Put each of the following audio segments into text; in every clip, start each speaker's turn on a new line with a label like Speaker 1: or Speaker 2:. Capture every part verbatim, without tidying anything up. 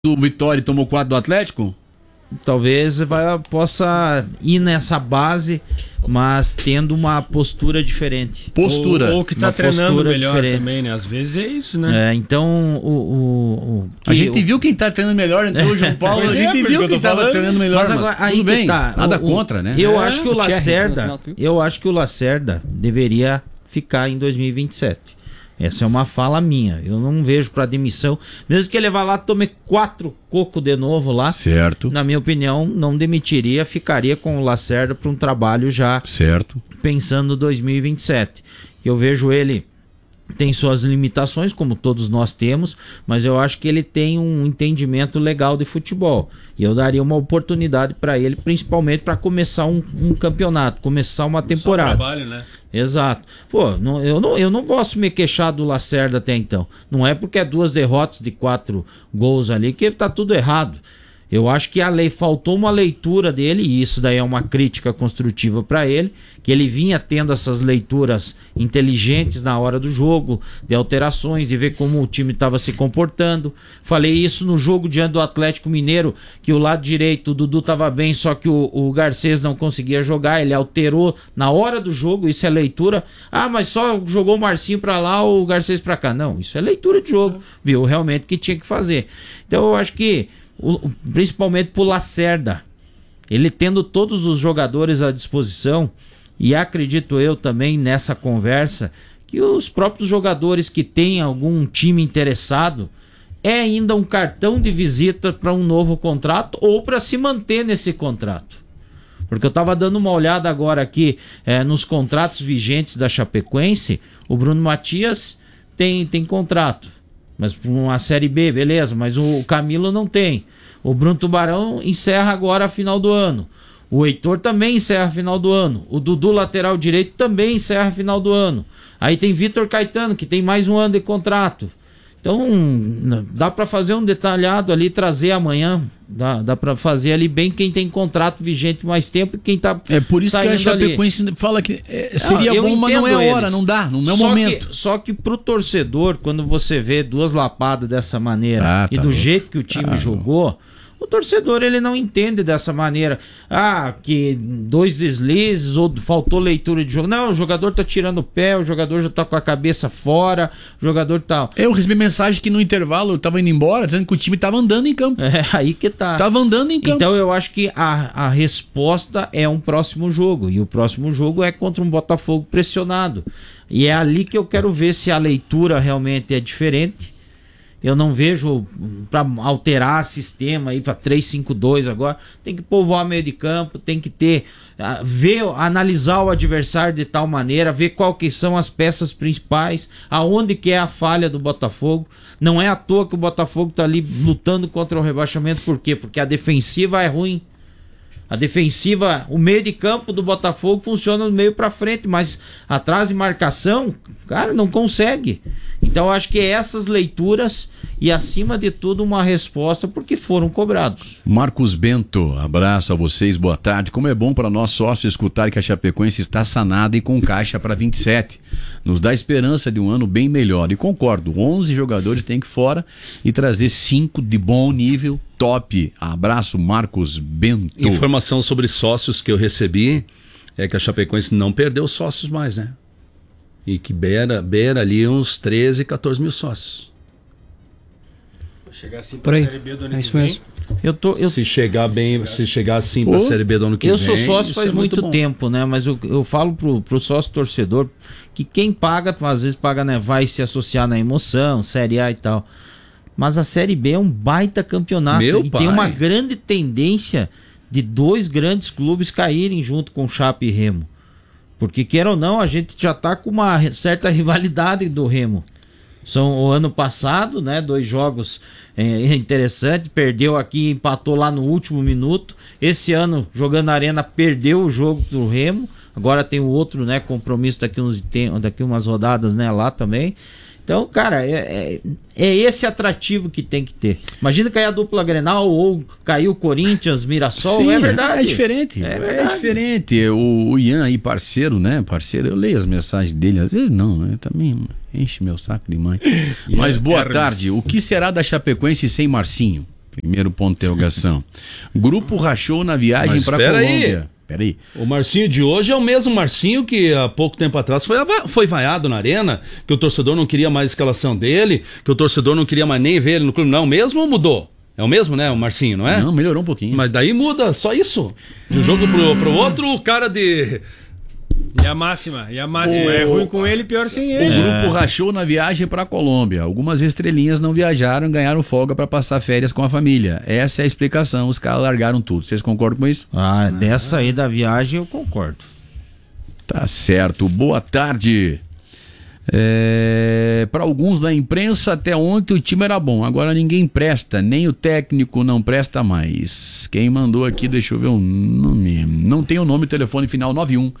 Speaker 1: do Vitória e tomou quatro do Atlético?
Speaker 2: Talvez vai, possa ir nessa base, mas tendo uma postura diferente.
Speaker 1: Postura.
Speaker 3: Ou, ou que tá
Speaker 2: Uma
Speaker 3: treinando melhor
Speaker 2: diferente.
Speaker 3: também, né? Às vezes é isso, né?
Speaker 2: É, então, o... o, o
Speaker 1: A gente
Speaker 2: o,
Speaker 1: viu quem tá treinando melhor, entrou o João Paulo,
Speaker 3: Pois
Speaker 1: a
Speaker 3: é,
Speaker 1: gente
Speaker 3: por
Speaker 1: viu
Speaker 3: isso que
Speaker 1: quem
Speaker 3: eu tô
Speaker 1: tava
Speaker 3: falando.
Speaker 1: treinando melhor.
Speaker 2: Mas agora, aí
Speaker 1: tudo
Speaker 2: que
Speaker 1: bem,
Speaker 2: tá.
Speaker 1: nada
Speaker 2: O- o-
Speaker 1: contra, né?
Speaker 2: Eu
Speaker 3: É,
Speaker 2: acho que o
Speaker 3: o Thierry,
Speaker 2: Lacerda,
Speaker 3: no final, tu-
Speaker 2: eu acho que o Lacerda deveria ficar em dois mil e vinte e sete. Essa é uma fala minha. Eu não vejo para demissão. Mesmo que ele vá lá, tome quatro cocos de novo lá.
Speaker 1: Certo,
Speaker 2: Na minha opinião, não demitiria, ficaria com o Lacerda para um trabalho já
Speaker 1: certo.
Speaker 2: pensando dois mil e vinte e sete. Que eu vejo ele tem suas limitações, como todos nós temos, mas eu acho que ele tem um entendimento legal de futebol. E eu daria uma oportunidade para ele, principalmente para começar um, um campeonato, começar uma temporada.
Speaker 3: Trabalho, né?
Speaker 2: Exato. Pô, não, eu, não, eu não posso me queixar do Lacerda até então. Não é porque é duas derrotas de quatro gols ali que tá tudo errado. Eu acho que a lei faltou uma leitura dele, e isso daí é uma crítica construtiva para ele, que ele vinha tendo essas leituras inteligentes na hora do jogo, de alterações, de ver como o time estava se comportando. Falei isso no jogo diante do Atlético Mineiro, que o lado direito, o Dudu estava bem, só que o, o Garcês não conseguia jogar, ele alterou na hora do jogo, isso é leitura. Ah, mas só jogou o Marcinho para lá, o Garcês para cá. Não, isso é leitura de jogo, viu realmente que tinha que fazer. Então eu acho que O, principalmente pro Lacerda, ele tendo todos os jogadores à disposição, e acredito eu também nessa conversa, que os próprios jogadores que têm algum time interessado, é ainda um cartão de visita para um novo contrato ou para se manter nesse contrato. Porque eu estava dando uma olhada agora aqui é, nos contratos vigentes da Chapecoense, o Bruno Matias tem, tem contrato. Mas para uma Série B, beleza, mas o Camilo não tem. O Bruno Tubarão encerra agora a final do ano. O Heitor também encerra a final do ano. O Dudu, lateral direito, também encerra a final do ano. Aí tem Vitor Caetano, que tem mais um ano de contrato. Então, dá para fazer um detalhado ali, trazer amanhã. Dá, dá para fazer ali bem quem tem contrato vigente mais tempo e quem tá
Speaker 1: É por isso que a Chapecoense
Speaker 2: ali.
Speaker 1: fala que é, seria
Speaker 2: não,
Speaker 1: bom, mas não é a hora,
Speaker 2: eles.
Speaker 1: não dá, não é o
Speaker 2: só
Speaker 1: momento.
Speaker 2: Que, só que pro torcedor, quando você vê duas lapadas dessa maneira
Speaker 1: Ah,
Speaker 2: e
Speaker 1: tá
Speaker 2: do
Speaker 1: louco.
Speaker 2: jeito que o time
Speaker 1: Ah,
Speaker 2: jogou, o torcedor ele não entende dessa maneira. Ah, que dois deslizes ou faltou leitura de jogo. Não, o jogador tá tirando o pé, o jogador já tá com a cabeça fora, o jogador tá...
Speaker 1: Eu recebi mensagem que no intervalo eu tava indo embora, dizendo que o time tava andando em campo.
Speaker 2: É aí que tá.
Speaker 1: Tava andando em campo.
Speaker 2: Então eu acho que a, a resposta é um próximo jogo. E o próximo jogo é contra um Botafogo pressionado. E é ali que eu quero ver se a leitura realmente é diferente. Eu não vejo para alterar sistema aí para três cinco dois agora. Tem que povoar meio de campo, tem que ter uh, ver, analisar o adversário de tal maneira, ver qual que são as peças principais, aonde que é a falha do Botafogo. Não é à toa que o Botafogo tá ali lutando contra o rebaixamento, por quê? Porque a defensiva é ruim. A defensiva, o meio de campo do Botafogo funciona do meio para frente, mas atrás de marcação, cara, não consegue. Então eu acho que é essas leituras e, acima de tudo, uma resposta porque foram cobrados.
Speaker 1: Marcos Bento, abraço a vocês, boa tarde. Como é bom para nós sócios escutar que a Chapecoense está sanada e com caixa para vinte e sete. Nos dá esperança de um ano bem melhor. E concordo, onze jogadores tem que ir fora e trazer cinco de bom nível, top. Abraço, Marcos Bento.
Speaker 4: Informação sobre sócios que eu recebi é que a Chapecoense não perdeu sócios mais, né? E que beira, beira ali uns treze, quatorze mil sócios.
Speaker 3: Chegar assim
Speaker 5: Por
Speaker 3: pra
Speaker 5: aí.
Speaker 3: Série B do ano
Speaker 5: É
Speaker 3: que
Speaker 5: isso
Speaker 3: vem.
Speaker 5: mesmo.
Speaker 2: Eu tô, eu,
Speaker 4: Se chegar bem, se chegar assim para a
Speaker 1: Ô,
Speaker 4: Série B do ano que
Speaker 2: eu
Speaker 4: vem.
Speaker 2: sou sócio
Speaker 4: isso
Speaker 2: faz
Speaker 4: é muito
Speaker 2: muito
Speaker 4: bom.
Speaker 2: tempo, né? Mas eu, eu falo pro, pro sócio torcedor que quem paga, às vezes paga, né? Vai se associar na emoção, Série A e tal. Mas a Série B é um baita campeonato.
Speaker 4: Meu
Speaker 2: e
Speaker 4: pai.
Speaker 2: tem uma grande tendência de dois grandes clubes caírem junto com Chape e Remo. Porque, queira ou não, a gente já tá com uma certa rivalidade do Remo. São o ano passado, né? Dois jogos é, interessantes. Perdeu aqui, empatou lá no último minuto. Esse ano, jogando na Arena, perdeu o jogo do Remo. Agora tem o outro, né? Compromisso daqui, uns, tem, daqui umas rodadas, né? Lá também. Então, cara, é, é, é esse atrativo que tem que ter. Imagina cair a dupla Grenal ou cair o Corinthians, Mirassol,
Speaker 1: Sim,
Speaker 2: é verdade.
Speaker 1: É diferente.
Speaker 2: É
Speaker 1: É,
Speaker 2: verdade.
Speaker 1: diferente. O, o Ian aí, parceiro, né? Parceiro, eu leio as mensagens dele. Às vezes não, né? Também enche meu saco de mãe. Mas boa
Speaker 3: Hermes.
Speaker 1: tarde. O que será da Chapecoense sem Marcinho? Primeiro ponto de interrogação. Grupo rachou na viagem
Speaker 4: Mas
Speaker 1: para
Speaker 4: espera aí.
Speaker 1: Colômbia. Peraí.
Speaker 4: O Marcinho de hoje é o mesmo Marcinho que há pouco tempo atrás foi, foi vaiado na arena, que o torcedor não queria mais a escalação dele, que o torcedor não queria mais nem ver ele no clube. Não, mesmo ou mudou? É o mesmo, né, o Marcinho, não é?
Speaker 1: Não, melhorou um pouquinho.
Speaker 4: Mas daí muda, só isso. De um jogo pro, pro outro, o cara de...
Speaker 3: E a máxima, e a máxima. É ruim com ele, pior sem
Speaker 1: O
Speaker 3: ele.
Speaker 1: grupo rachou na viagem para Colômbia. Algumas estrelinhas não viajaram e ganharam folga para passar férias com a família. Essa é a explicação. Os caras largaram tudo. Vocês concordam com isso?
Speaker 2: Ah, dessa aí da viagem eu concordo.
Speaker 1: Tá certo. Boa tarde. É... Para alguns da imprensa, até ontem o time era bom. Agora ninguém presta. Nem o técnico não presta mais. Quem mandou aqui, deixa eu ver o nome. Não tem o nome, telefone final nove um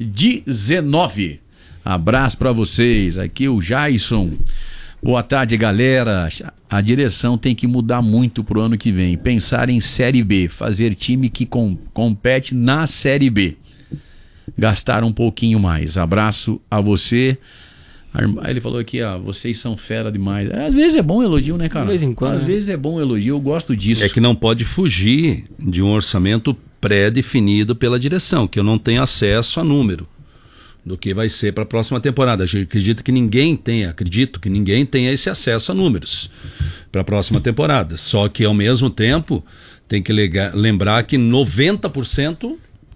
Speaker 1: dezenove. Abraço para vocês. Aqui o Jason. Boa tarde, galera. A direção tem que mudar muito pro ano que vem. Pensar em Série B. Fazer time que com... compete na Série B. Gastar um pouquinho mais. Abraço a você. Ele falou aqui, ó, vocês são fera demais. Às vezes é bom elogio, né, cara?
Speaker 5: De vez em quando,
Speaker 1: Às
Speaker 5: né?
Speaker 1: vezes é bom elogio, eu gosto disso.
Speaker 4: É que não pode fugir de um orçamento pré-definido pela direção, que eu não tenho acesso a número do que vai ser para a próxima temporada. Eu acredito que ninguém tenha, acredito que ninguém tenha esse acesso a números para a próxima temporada. Só que ao mesmo tempo tem que lega- lembrar que noventa por cento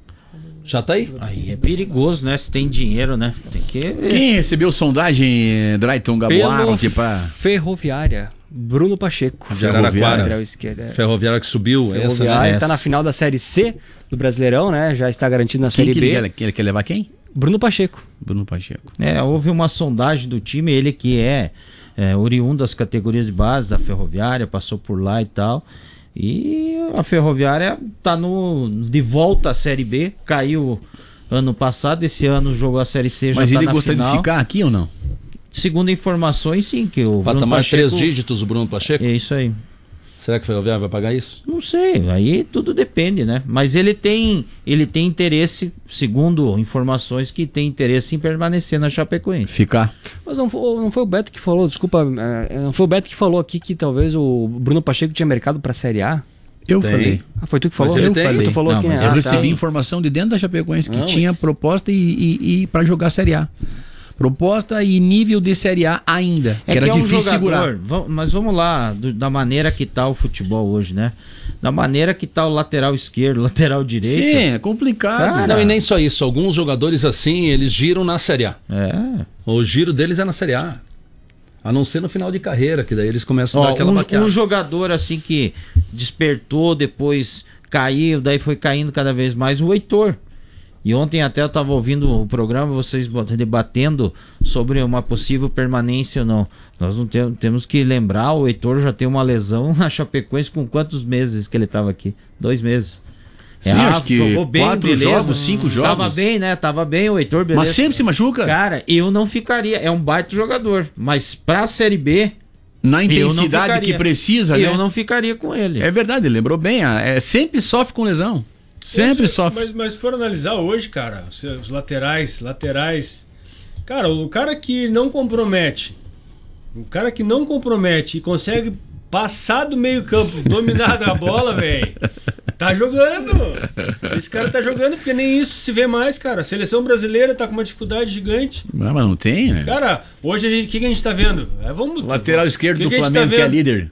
Speaker 4: já tá aí.
Speaker 2: Aí é perigoso, né? Se tem dinheiro, né? Tem que...
Speaker 1: Quem recebeu sondagem, eh, Drayton Gabuarte, para
Speaker 5: Ferroviária, Bruno Pacheco.
Speaker 4: De Araraquara.
Speaker 5: Lateral esquerdo, é.
Speaker 4: Ferroviária que subiu. Essa,
Speaker 5: Ferroviária
Speaker 4: né?
Speaker 5: está na final da Série C do Brasileirão, né? Já está garantido na
Speaker 1: quem
Speaker 5: Série
Speaker 1: que
Speaker 5: B.
Speaker 1: ele, quer, ele quer levar quem?
Speaker 5: Bruno Pacheco.
Speaker 1: Bruno Pacheco.
Speaker 2: É, houve uma sondagem do time, ele que é, é oriundo das categorias de base da Ferroviária, passou por lá e tal. E a Ferroviária tá no, de volta à Série B, caiu ano passado, esse ano jogou a Série C, já
Speaker 1: Mas
Speaker 2: tá
Speaker 1: ele
Speaker 2: na
Speaker 1: gostaria
Speaker 2: final.
Speaker 1: de ficar aqui ou não?
Speaker 2: Segundo informações, sim, que o Bruno
Speaker 4: Patamar
Speaker 2: Pacheco...
Speaker 4: três dígitos, o Bruno Pacheco.
Speaker 2: É isso aí.
Speaker 4: Será que a Ferroviária vai pagar isso?
Speaker 2: Não sei, aí tudo depende, né? Mas ele tem, ele tem interesse, segundo informações, que tem interesse em permanecer na Chapecoense.
Speaker 1: Ficar.
Speaker 5: Mas não foi, não foi o Beto que falou, desculpa, é, não foi o Beto que falou aqui que talvez o Bruno Pacheco tinha mercado para a Série A?
Speaker 1: Eu
Speaker 4: Tem.
Speaker 1: falei.
Speaker 5: Ah, foi tu que falou?
Speaker 4: Mas ele
Speaker 5: Eu
Speaker 4: tem.
Speaker 5: falei. Tu falou
Speaker 2: Não,
Speaker 5: que
Speaker 2: mas
Speaker 5: ah,
Speaker 1: Eu
Speaker 5: tá.
Speaker 1: recebi informação de dentro da Chapecoense que
Speaker 4: Não,
Speaker 1: tinha
Speaker 4: mas-
Speaker 1: proposta e, e, e para jogar Série A. Proposta e nível de Série A ainda.
Speaker 2: É
Speaker 1: que era
Speaker 2: que é um
Speaker 1: difícil
Speaker 2: jogador,
Speaker 1: segurar.
Speaker 2: vam- mas vamos lá, do- da maneira que tá o futebol hoje, né? Da maneira que tá o lateral esquerdo, lateral direito.
Speaker 1: Sim, é complicado.
Speaker 2: Cara,
Speaker 4: Não, e nem só isso. Alguns jogadores assim, eles giram na Série A.
Speaker 2: É.
Speaker 4: O giro deles é na Série A. A não ser no final de carreira, que daí eles começam a
Speaker 2: Ó,
Speaker 4: dar aquela
Speaker 2: um,
Speaker 4: baqueada.
Speaker 2: um jogador assim que despertou, depois caiu, daí foi caindo cada vez mais, o Heitor. E ontem até eu estava ouvindo o programa, vocês debatendo sobre uma possível permanência ou não. Nós não tem, temos que lembrar, o Heitor já tem uma lesão na Chapecoense com quantos meses que ele estava aqui? Dois meses.
Speaker 1: Sim, acho que
Speaker 2: jogou bem,
Speaker 1: quatro
Speaker 2: beleza.
Speaker 1: jogos, cinco jogos.
Speaker 2: Tava bem, né? Tava bem o Heitor, beleza.
Speaker 1: Mas sempre se machuca.
Speaker 2: Cara, eu não ficaria. É um baita jogador. Mas pra Série B,
Speaker 1: Na
Speaker 2: eu não
Speaker 1: intensidade
Speaker 2: ficaria.
Speaker 1: que precisa,
Speaker 2: eu
Speaker 1: né?
Speaker 2: não ficaria com ele.
Speaker 1: É verdade, ele lembrou bem. ah, É, sempre sofre com lesão. Sempre
Speaker 3: Mas-
Speaker 1: sofre.
Speaker 3: Mas, mas se for analisar hoje, cara, os, os laterais, laterais. Cara, o cara que não compromete, o cara que não compromete e consegue passar do meio-campo, dominar a bola, velho, tá jogando. Esse cara tá jogando porque nem isso se vê mais, cara. A seleção brasileira tá com uma dificuldade gigante.
Speaker 1: Ah, mas não tem, né?
Speaker 3: Cara, hoje a gente- o que, que a gente tá vendo? É, vamos,
Speaker 1: Lateral esquerdo
Speaker 3: que
Speaker 1: do
Speaker 3: que a gente
Speaker 1: Flamengo,
Speaker 3: tá
Speaker 1: que é
Speaker 3: vendo?
Speaker 1: líder.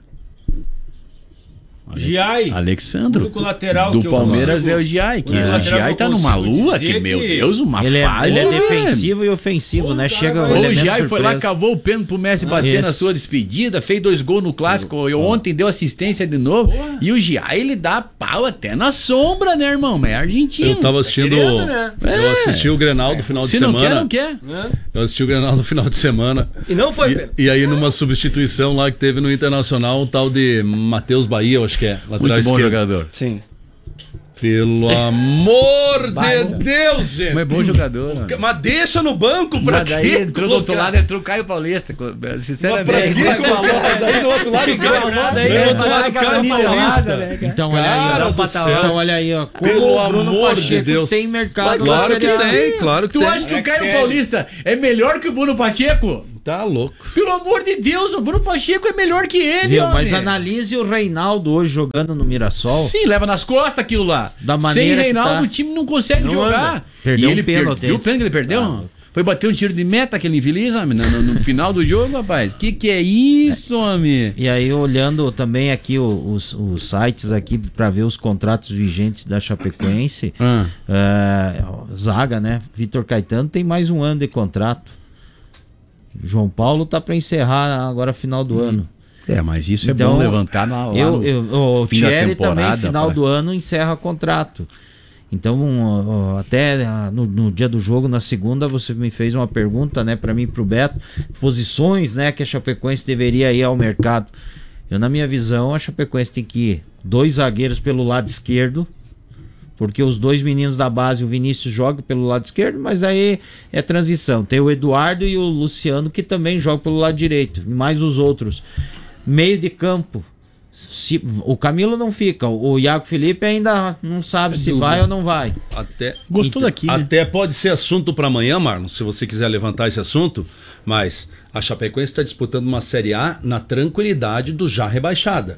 Speaker 3: Giai.
Speaker 1: Alexandro.
Speaker 3: O único lateral
Speaker 1: do
Speaker 3: que eu
Speaker 1: Palmeiras
Speaker 3: consigo-
Speaker 1: é o Giai. Que
Speaker 3: o único
Speaker 1: o
Speaker 3: lateral
Speaker 1: Giai
Speaker 3: que
Speaker 1: tá
Speaker 3: eu
Speaker 1: numa
Speaker 3: consigo
Speaker 1: lua que,
Speaker 3: dizer
Speaker 1: meu
Speaker 3: que
Speaker 1: Deus, uma
Speaker 2: Ele é,
Speaker 1: fase.
Speaker 2: ele é
Speaker 1: velho.
Speaker 2: defensivo e ofensivo,
Speaker 3: Pô,
Speaker 2: né?
Speaker 3: cara,
Speaker 2: Chega
Speaker 3: vai-
Speaker 2: o
Speaker 1: O
Speaker 2: elemento
Speaker 1: Giai foi lá,
Speaker 2: surpresa.
Speaker 1: cavou o pênalti pro Messi bater
Speaker 2: Isso.
Speaker 1: na sua despedida, fez dois gols no clássico, e ontem deu assistência de novo.
Speaker 3: Porra.
Speaker 1: E o Giai, ele dá pau até na sombra, né, irmão? Mas é argentino.
Speaker 4: Eu tava assistindo.
Speaker 3: querendo, né?
Speaker 4: Eu
Speaker 1: É.
Speaker 4: assisti o Grenal do final de
Speaker 1: Se não
Speaker 4: semana.
Speaker 1: quer, não quer.
Speaker 3: Né?
Speaker 4: Eu assisti o Grenal do final de semana.
Speaker 5: E não foi, Pedro.
Speaker 4: E, e aí, numa substituição lá que teve no Internacional, um tal de Matheus Bahia, eu acho que é. Lateral
Speaker 1: Muito bom
Speaker 4: esquerdo.
Speaker 1: jogador.
Speaker 5: Sim.
Speaker 4: Pelo amor de Deus, gente.
Speaker 1: Mas é bom jogador. né?
Speaker 4: Mas deixa no banco pra
Speaker 1: Mas daí
Speaker 4: quê?
Speaker 1: entrou do outro lado, entrou o Caio Paulista. Sinceramente.
Speaker 4: Mas pra quê?
Speaker 5: Daí do outro lado,
Speaker 3: Ficou
Speaker 5: ganhou,
Speaker 3: nada
Speaker 5: daí
Speaker 3: aí,
Speaker 5: do outro
Speaker 3: vai
Speaker 5: lado,
Speaker 3: lá,
Speaker 5: ganhou
Speaker 3: Caio
Speaker 5: Paulista.
Speaker 3: né,
Speaker 2: Então olha
Speaker 4: Cara
Speaker 2: aí, ó.
Speaker 4: do céu.
Speaker 2: Então olha aí, ó. Como
Speaker 4: Pelo
Speaker 2: o Bruno
Speaker 4: amor de
Speaker 2: Pacheco
Speaker 4: Deus.
Speaker 2: tem mercado
Speaker 4: Claro
Speaker 2: na
Speaker 4: que
Speaker 2: Série A.
Speaker 4: tem, claro que
Speaker 1: Tu
Speaker 4: tem.
Speaker 1: acha que o Caio
Speaker 3: É que
Speaker 1: Paulista é melhor que o Bruno Pacheco?
Speaker 4: Tá louco.
Speaker 1: Pelo amor de Deus, o Bruno Pacheco é melhor que ele,
Speaker 2: Viu?
Speaker 1: homem.
Speaker 2: Mas analise o Reinaldo hoje jogando no Mirassol.
Speaker 1: Sim, leva nas costas aquilo lá.
Speaker 2: Da
Speaker 1: Sem
Speaker 2: maneira que
Speaker 1: Reinaldo,
Speaker 2: tá.
Speaker 1: o time não consegue
Speaker 3: Não
Speaker 1: jogar.
Speaker 3: anda.
Speaker 2: Perdeu
Speaker 1: e
Speaker 2: um
Speaker 1: ele
Speaker 2: pênalti.
Speaker 1: perdeu o pênalti que ele perdeu?
Speaker 2: Ah.
Speaker 1: Foi bater um tiro de meta aquele infeliz, homem, no, no- no final do jogo, rapaz. Que que é isso, homem?
Speaker 2: E aí, olhando também aqui o- os, os sites aqui para ver os contratos vigentes da Chapecoense,
Speaker 1: Ah.
Speaker 2: é, zaga, né? Vitor Caetano tem mais um ano de contrato. João Paulo tá para encerrar agora final do ano.
Speaker 1: É, mas isso é
Speaker 2: Então,
Speaker 1: bom levantar na, lá
Speaker 2: Eu,
Speaker 1: no
Speaker 2: eu, o
Speaker 1: fim da
Speaker 2: Thierry também,
Speaker 1: temporada.
Speaker 2: final
Speaker 1: pra-
Speaker 2: do ano, encerra contrato. Então, ó, ó, até ah, no, no dia do jogo, na segunda, você me fez uma pergunta, né, para mim e pro Beto, posições, né, que a Chapecoense deveria ir ao mercado. Eu, na minha visão, a Chapecoense tem que ir dois zagueiros pelo lado esquerdo, porque os dois meninos da base, o Vinícius joga pelo lado esquerdo, mas aí é transição. Tem o Eduardo e o Luciano que também jogam pelo lado direito, e mais os outros. Meio de campo. Se, o Camilo não fica, o Iago Felipe ainda não sabe se vai ou não vai.
Speaker 4: Até,
Speaker 1: Gostou daqui, né?
Speaker 4: até pode ser assunto para amanhã, Marlon, se você quiser levantar esse assunto, mas a Chapecoense está disputando uma Série A na tranquilidade do já rebaixada.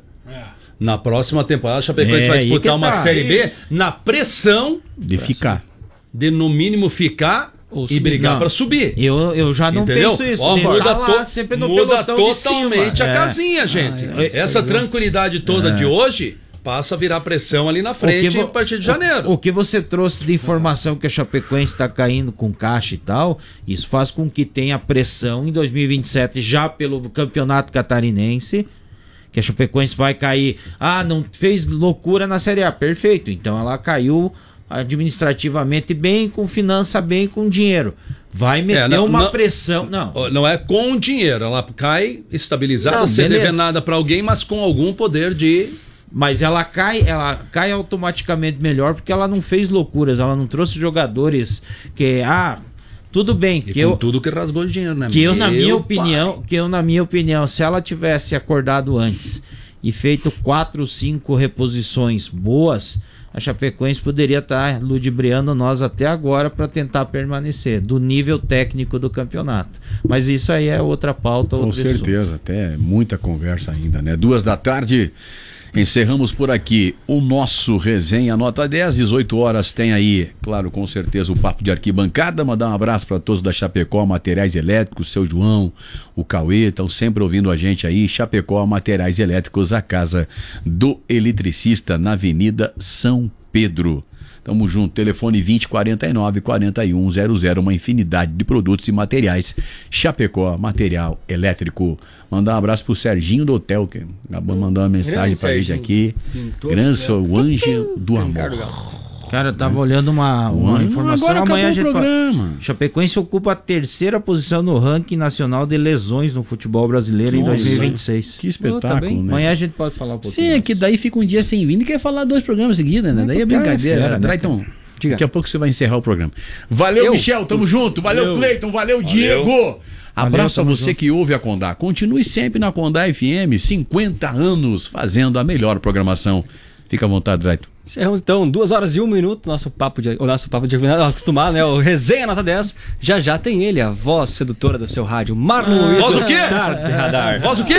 Speaker 4: Na próxima temporada, a Chapecoense
Speaker 2: É,
Speaker 4: vai
Speaker 2: aí
Speaker 4: disputar
Speaker 2: que
Speaker 4: uma
Speaker 2: tá.
Speaker 4: Série B na pressão
Speaker 1: De ficar.
Speaker 4: de, no mínimo, ficar
Speaker 5: Ou
Speaker 4: e
Speaker 5: subir.
Speaker 4: brigar
Speaker 2: Não.
Speaker 4: para subir.
Speaker 2: Eu, eu já não
Speaker 4: Entendeu?
Speaker 2: penso isso.
Speaker 4: Ó,
Speaker 2: de
Speaker 4: muda
Speaker 2: tá lá
Speaker 4: to-
Speaker 2: sempre no
Speaker 4: muda
Speaker 2: pelotão de
Speaker 4: totalmente
Speaker 2: cima.
Speaker 4: a
Speaker 2: É.
Speaker 4: casinha, gente.
Speaker 2: Ah, é.
Speaker 4: Essa tranquilidade toda de hoje passa a virar pressão ali na frente
Speaker 2: vo-
Speaker 4: a partir de janeiro.
Speaker 2: O, o que você trouxe de informação que a Chapecoense está caindo com caixa e tal, isso faz com que tenha pressão em dois mil e vinte e sete já pelo campeonato catarinense, que a Chapecoense vai cair. Ah, não fez loucura na Série A. Perfeito. Então ela caiu administrativamente bem, com finança bem, com dinheiro. Vai meter
Speaker 4: É, não-
Speaker 2: uma
Speaker 4: não-
Speaker 2: pressão. Não.
Speaker 4: Não é com dinheiro, ela cai estabilizada,
Speaker 2: Não,
Speaker 4: sem
Speaker 2: beleza.
Speaker 4: dever nada para alguém, mas com algum poder de.
Speaker 2: Mas ela cai, ela cai automaticamente melhor porque ela não fez loucuras, ela não trouxe jogadores que ah, tudo bem,
Speaker 4: E
Speaker 2: que
Speaker 4: com
Speaker 2: eu
Speaker 4: tudo que rasgou dinheiro, né?
Speaker 2: que eu na
Speaker 4: Meu
Speaker 2: minha
Speaker 4: pai.
Speaker 2: opinião, que eu na minha opinião, se ela tivesse acordado antes e feito quatro, cinco reposições boas, a Chapecoense poderia estar ludibriando nós até agora para tentar permanecer do nível técnico do campeonato. Mas isso aí é outra pauta,
Speaker 1: Com
Speaker 2: outro assunto.
Speaker 1: certeza, até muita conversa ainda, né? Duas da tarde, encerramos por aqui o nosso Resenha Nota dez, dezoito horas tem aí, claro, com certeza, o Papo de Arquibancada. Mandar um abraço para todos da Chapecó Materiais Elétricos, seu João, o Cauê, estão sempre ouvindo a gente aí. Chapecó Materiais Elétricos, a casa do eletricista na Avenida São Pedro. Tamo junto, telefone vinte, quarenta e nove, quarenta e um zero zero, uma infinidade de produtos e materiais. Chapecó, material elétrico. Mandar um abraço pro Serginho do Hotel, que acabou mandando uma mensagem pra gente
Speaker 3: Serginho.
Speaker 1: aqui.
Speaker 3: Pintor,
Speaker 1: Grande, o anjo do amor.
Speaker 2: Cara, eu tava olhando uma, uma
Speaker 1: Agora
Speaker 2: informação.
Speaker 1: acabou
Speaker 2: Amanhã a
Speaker 1: o
Speaker 2: gente pode-
Speaker 1: programa.
Speaker 2: Chapecoense ocupa a terceira posição no ranking nacional de lesões no futebol brasileiro em
Speaker 1: Nossa.
Speaker 2: dois mil e vinte e seis.
Speaker 1: Que espetáculo,
Speaker 5: bem.
Speaker 1: né?
Speaker 2: Amanhã a gente pode falar um pouquinho.
Speaker 1: Sim, é
Speaker 2: mais.
Speaker 1: que daí fica um dia sem vir e quer falar dois programas seguidos, né? Daí é
Speaker 2: porque é
Speaker 1: brincadeira.
Speaker 2: fera, né,
Speaker 1: Drayton,
Speaker 5: Diga.
Speaker 1: daqui a pouco você vai encerrar o programa. Valeu,
Speaker 5: Eu?
Speaker 1: Michel, tamo junto. Valeu,
Speaker 3: Valeu.
Speaker 1: Cleiton, valeu, Diego. Abraço
Speaker 2: tamo
Speaker 1: a você
Speaker 2: junto.
Speaker 1: que ouve a Condá. Continue sempre na Condá F M, cinquenta anos fazendo a melhor programação. Fica à vontade, Drayton.
Speaker 5: Encerramos então, duas horas e um minuto, nosso papo de, o nosso papo de acostumado, né? O Resenha Nota dez. Já já tem ele, a voz sedutora do seu rádio, Marlon Luiz.
Speaker 4: Voz o quê?
Speaker 5: Tarde Radar.
Speaker 4: Voz o quê?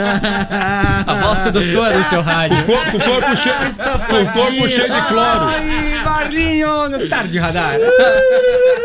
Speaker 5: A voz sedutora do seu rádio.
Speaker 4: Com o corpo cheio, com o corpo cheio de cloro.
Speaker 5: Ai, Marlinho, no Tarde Radar.